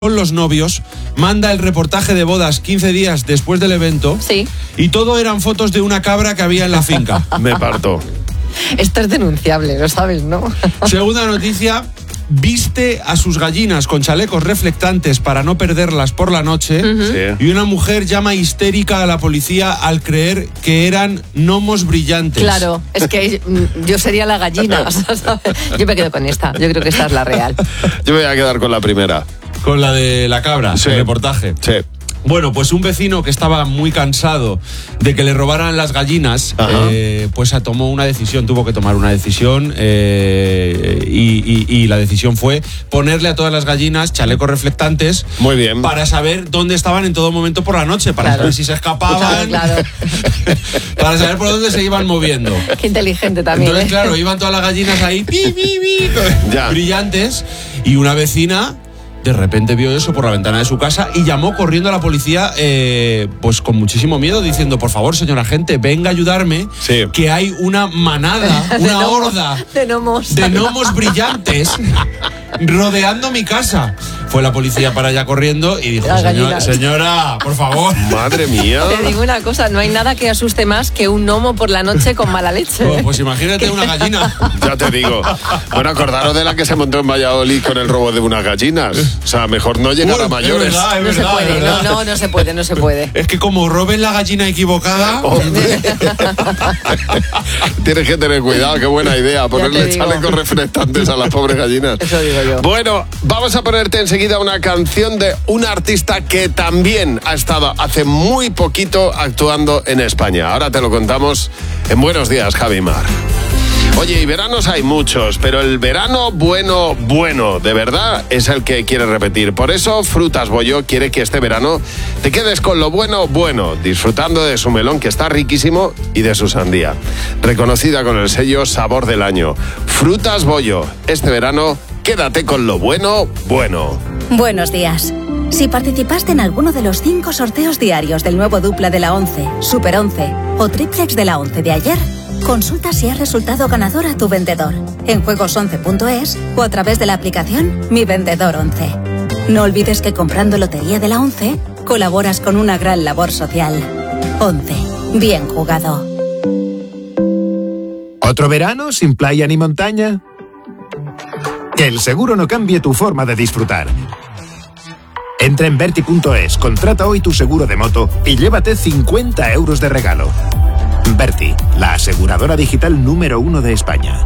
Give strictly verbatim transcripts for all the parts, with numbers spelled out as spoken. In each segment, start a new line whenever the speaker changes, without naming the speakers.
con los novios, manda el reportaje de bodas quince días después del evento.
Sí.
Y todo eran fotos de una cabra que había en la finca.
Me parto.
Esto es denunciable, lo sabes, ¿no?
Segunda noticia, viste a sus gallinas con chalecos reflectantes para no perderlas por la noche.
Uh-huh.
Sí.
Y una mujer llama histérica a la policía al creer que eran gnomos brillantes.
Claro, es que yo sería la gallina, ¿sabes? Yo me quedo con esta, yo creo que esta es la real.
Yo me voy a quedar con la primera.
Con la de la cabra,
Sí.
el reportaje.
Sí.
Bueno, pues un vecino que estaba muy cansado de que le robaran las gallinas, eh, pues tomó una decisión, tuvo que tomar una decisión eh, y, y, y la decisión fue ponerle a todas las gallinas chalecos reflectantes.
Muy bien.
Para saber dónde estaban en todo momento por la noche, para
Claro.
saber si se escapaban,
Claro, claro.
para saber por dónde se iban moviendo.
Qué inteligente también.
Entonces,
¿eh?
claro, iban todas las gallinas ahí, pi, pi, pi,
Ya.
brillantes, y una vecina de repente vio eso por la ventana de su casa y llamó corriendo a la policía, eh, pues con muchísimo miedo, diciendo: por favor, señora agente, venga a ayudarme,
Sí.
que hay una manada,
De
una
gnomos,
horda
de gnomos.
de gnomos brillantes rodeando mi casa. Fue la policía para allá corriendo y dijo:
Las
señora,
gallinas.
señora, por favor.
Madre mía.
Te digo una cosa, no hay nada que asuste más que un gnomo por la noche con mala leche.
Pues, pues imagínate una gallina.
Ya te digo. Bueno, acordaros de la que se montó en Valladolid con el robo de unas gallinas. O sea, mejor no llegar
Uy,
a mayores.
Es verdad, es
No se
verdad, es
puede,
verdad.
no, no, no se puede, no se puede.
Es que como roben la gallina equivocada.
Hombre. Tienes que tener cuidado, qué buena idea. Ponerle
digo.
chalecos reflectantes a las pobres gallinas.
Eso digo yo.
Bueno, vamos a ponerte enseguida una canción de un artista que también ha estado hace muy poquito actuando en España. Ahora te lo contamos en Buenos Días, Javi Mar. Oye, y veranos hay muchos, pero el verano bueno, bueno, de verdad, es el que quiere repetir. Por eso, Frutas Bollo quiere que este verano te quedes con lo bueno, bueno, disfrutando de su melón, que está riquísimo, y de su sandía. Reconocida con el sello Sabor del Año. Frutas Bollo, este verano, quédate con lo bueno, bueno.
Buenos días. Si participaste en alguno de los cinco sorteos diarios del nuevo dupla de la once, Super once o triplex de la once de ayer, consulta si has resultado ganador a tu vendedor en juegos once punto es o a través de la aplicación Mi Vendedor once. No olvides que comprando Lotería de la once colaboras con una gran labor social. once. Bien jugado.
¿Otro verano sin playa ni montaña? Que el seguro no cambie tu forma de disfrutar. Entra en Verti punto es, contrata hoy tu seguro de moto y llévate cincuenta euros de regalo. Verti, la aseguradora digital número uno de España.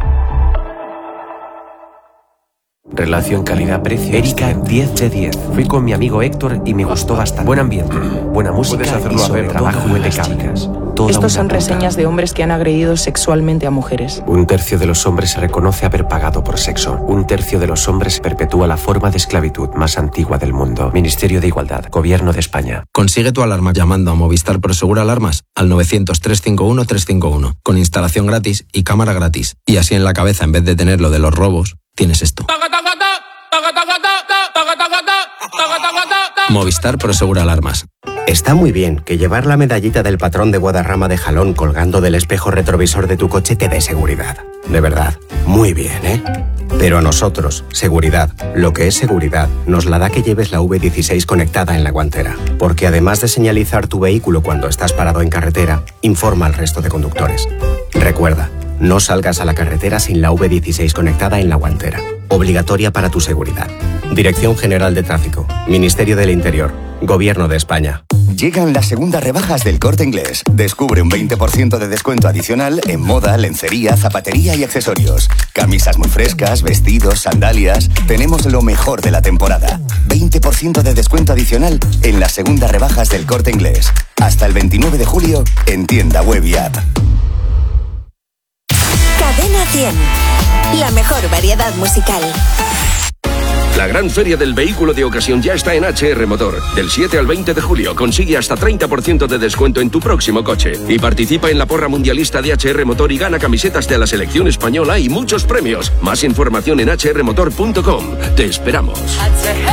Relación calidad-precio. Erika, diez de diez. Fui con mi amigo Héctor y me gustó bastante. Buen ambiente, buena música y sobre trabajo impecable.
Estos son reseñas de hombres que han agredido sexualmente a mujeres.
Un tercio de los hombres se reconoce haber pagado por sexo. Un tercio de los hombres perpetúa la forma de esclavitud más antigua del mundo. Ministerio de Igualdad, Gobierno de España.
Consigue tu alarma llamando a Movistar Prosegur Alarmas al novecientos, trescientos cincuenta y uno, trescientos cincuenta y uno, con instalación gratis y cámara gratis. Y así en la cabeza, en vez de tener lo de los robos, tienes esto. Movistar Prosegur Alarmas.
Está muy bien que llevar la medallita del patrón de Guadarrama de Jalón colgando del espejo retrovisor de tu coche te dé seguridad. De verdad, muy bien, ¿eh? Pero a nosotros, seguridad, lo que es seguridad, nos la da que lleves la V dieciséis conectada en la guantera. Porque además de señalizar tu vehículo cuando estás parado en carretera, informa al resto de conductores. Recuerda, no salgas a la carretera sin la V dieciséis conectada en la guantera. Obligatoria para tu seguridad. Dirección General de Tráfico, Ministerio del Interior, Gobierno de España.
Llegan las segundas rebajas del Corte Inglés. Descubre un veinte por ciento de descuento adicional en moda, lencería, zapatería y accesorios. Camisas muy frescas, vestidos, sandalias. Tenemos lo mejor de la temporada. veinte por ciento de descuento adicional en las segundas rebajas del Corte Inglés. Hasta el veintinueve de julio en tienda web y app.
Cadena cien. La mejor variedad musical.
La gran feria del vehículo de ocasión ya está en H R Motor. Del siete al veinte de julio consigue hasta treinta por ciento de descuento en tu próximo coche. Y participa en la porra mundialista de H R Motor y gana camisetas de la selección española y muchos premios. Más información en h r motor punto com. Te esperamos.